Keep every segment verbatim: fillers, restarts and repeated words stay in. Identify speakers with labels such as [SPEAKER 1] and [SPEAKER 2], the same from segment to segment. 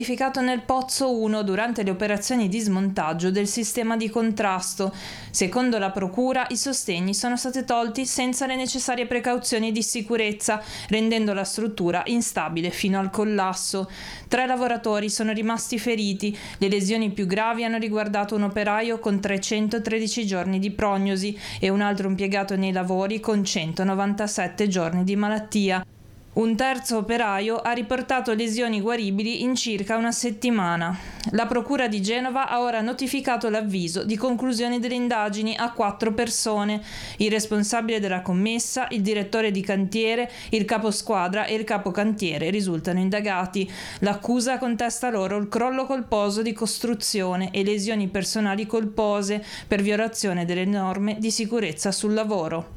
[SPEAKER 1] Verificato nel Pozzo uno durante le operazioni di smontaggio del sistema di contrasto. Secondo la procura, i sostegni sono stati tolti senza le necessarie precauzioni di sicurezza, rendendo la struttura instabile fino al collasso. Tre lavoratori sono rimasti feriti. Le lesioni più gravi hanno riguardato un operaio con trecentotredici giorni di prognosi e un altro impiegato nei lavori con centonovantasette giorni di malattia. Un terzo operaio ha riportato lesioni guaribili in circa una settimana. La Procura di Genova ha ora notificato l'avviso di conclusione delle indagini a quattro persone: il responsabile della commessa, il direttore di cantiere, il caposquadra e il capocantiere risultano indagati. L'accusa contesta loro il crollo colposo di costruzione e lesioni personali colpose per violazione delle norme di sicurezza sul lavoro.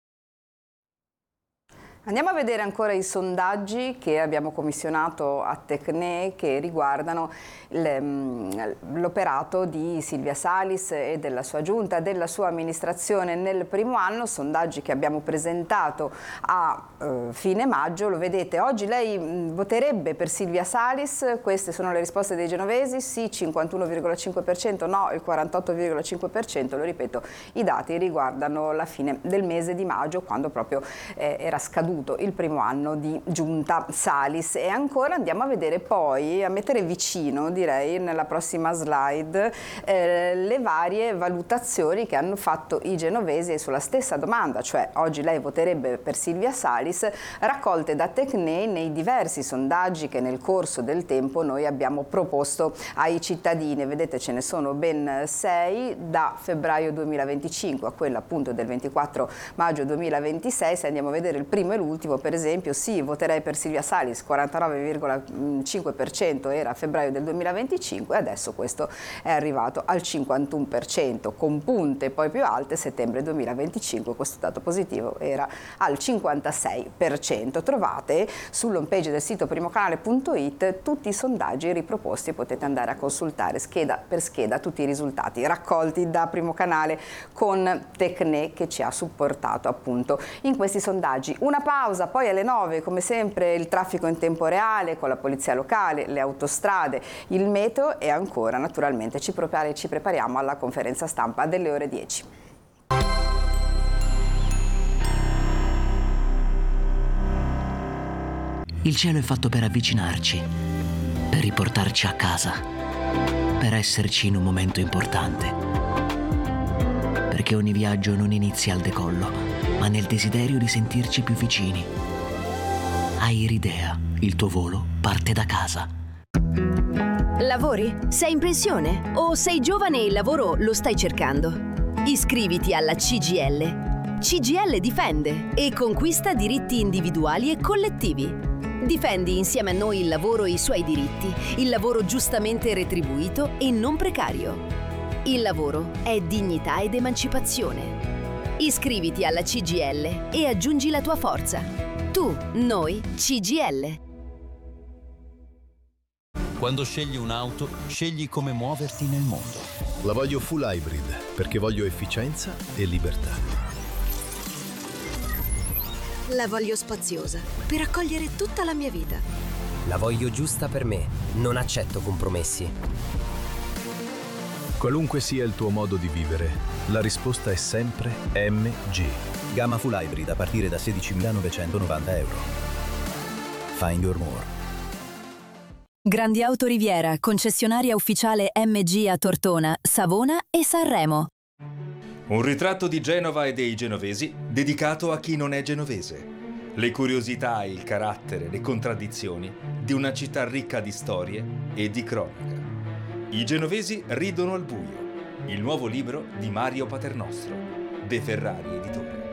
[SPEAKER 2] Andiamo a vedere ancora i sondaggi che abbiamo commissionato a Tecne che riguardano l'operato di Silvia Salis e della sua giunta, della sua amministrazione nel primo anno, sondaggi che abbiamo presentato a eh, fine maggio. Lo vedete, oggi lei mh, voterebbe per Silvia Salis, queste sono le risposte dei genovesi: sì cinquantuno virgola cinque per cento, no il quarantotto virgola cinque per cento, lo ripeto, i dati riguardano la fine del mese di maggio, quando proprio eh, era scaduto il primo anno di giunta Salis. E ancora andiamo a vedere poi, a mettere vicino, direi nella prossima slide, eh, le varie valutazioni che hanno fatto i genovesi sulla stessa domanda, cioè oggi lei voterebbe per Silvia Salis, raccolte da Tecne nei diversi sondaggi che nel corso del tempo noi abbiamo proposto ai cittadini. Vedete, ce ne sono ben sei, da febbraio duemilaventicinque a quello appunto del ventiquattro maggio duemilaventisei. Se andiamo a vedere il primo e l'ultimo, per esempio, sì, voterei per Silvia Salis, quarantanove virgola cinque per cento era a febbraio del duemilaventicinque, adesso questo è arrivato al cinquantuno per cento, con punte poi più alte. Settembre duemilaventicinque questo dato positivo era al cinquantasei per cento. Trovate sull'home page del sito primocanale punto it tutti i sondaggi riproposti e potete andare a consultare scheda per scheda tutti i risultati raccolti da Primo Canale con Tecne, che ci ha supportato appunto in questi sondaggi. Una pausa, poi alle nove come sempre il traffico in tempo reale con la polizia locale, le autostrade, il meteo e ancora naturalmente ci prepari- ci prepariamo alla conferenza stampa delle ore dieci.
[SPEAKER 3] Il cielo è fatto per avvicinarci, per riportarci a casa, per esserci in un momento importante. Perché ogni viaggio non inizia al decollo, ma nel desiderio di sentirci più vicini. Airidea, il tuo volo parte da casa.
[SPEAKER 4] Lavori? Sei in pensione? O sei giovane e il lavoro lo stai cercando? Iscriviti alla C G I L. C G I L difende e conquista diritti individuali e collettivi. Difendi insieme a noi il lavoro e i suoi diritti, il lavoro giustamente retribuito e non precario. Il lavoro è dignità ed emancipazione. Iscriviti alla C G I L e aggiungi la tua forza. Tu, noi, C G I L.
[SPEAKER 5] Quando scegli un'auto, scegli come muoverti nel mondo.
[SPEAKER 6] La voglio full hybrid perché voglio efficienza e libertà.
[SPEAKER 7] La voglio spaziosa per accogliere tutta la mia vita.
[SPEAKER 8] La voglio giusta per me, non accetto compromessi.
[SPEAKER 6] Qualunque sia il tuo modo di vivere, la risposta è sempre M G.
[SPEAKER 9] Gamma full hybrid a partire da sedicimilanovecentonovanta euro. Find your more.
[SPEAKER 10] Grandi Auto Riviera, concessionaria ufficiale M G a Tortona, Savona e Sanremo.
[SPEAKER 11] Un ritratto di Genova e dei genovesi dedicato a chi non è genovese. Le curiosità, il carattere, le contraddizioni di una città ricca di storie e di cronaca. I genovesi ridono al buio. Il nuovo libro di Mario Paternostro, De Ferrari Editore.